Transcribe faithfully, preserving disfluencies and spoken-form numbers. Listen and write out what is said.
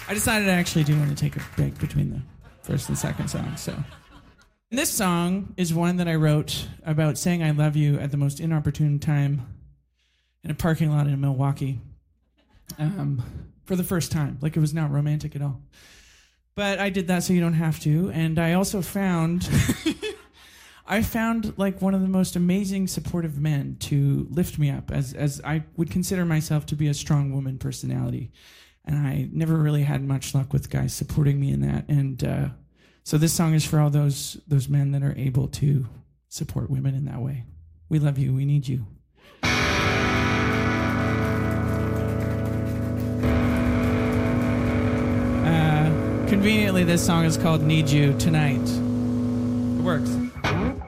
I decided I actually do want to take a break between the first and second song, so. And this song is one that I wrote about saying I love you at the most inopportune time in a parking lot in Milwaukee um, for the first time. Like, it was not romantic at all. But I did that so you don't have to. And I also found, I found like one of the most amazing supportive men to lift me up, as as I would consider myself to be a strong woman personality. And I never really had much luck with guys supporting me in that. And uh, so this song is for all those those men that are able to support women in that way. We love you. We need you. Uh, conveniently, this song is called Need You Tonight. It works.